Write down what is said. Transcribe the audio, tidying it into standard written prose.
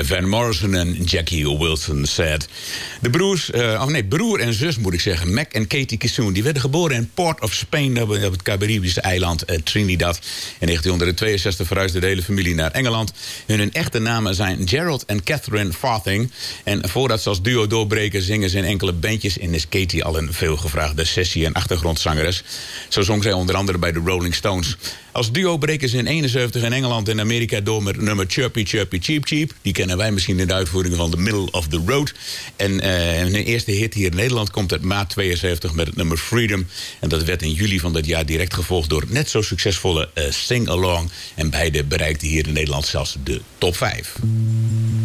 Van Morrison en Jackie Wilson said. De broer en zus moet ik zeggen, Mac en Katie Kissoon, die werden geboren in Port of Spain, op het Caribische eiland Trinidad. In 1962 verhuisde de hele familie naar Engeland. Hun echte namen zijn Gerald en Catherine Farthing. En voordat ze als duo doorbreken, zingen ze in enkele bandjes en is Katie al een veelgevraagde sessie- en achtergrondzangeres. Zo zong zij onder andere bij de Rolling Stones. Als duo breken ze in 71 in Engeland en Amerika door met nummer Chirpy Chirpy Cheep Cheep. Die kennen wij misschien in de uitvoering van The Middle of the Road. En hun eerste hit hier in Nederland komt uit maart 72 met het nummer Freedom. En dat werd in juli van dat jaar direct gevolgd door net zo succesvolle Sing Along. En beide bereikten hier in Nederland zelfs de top 5.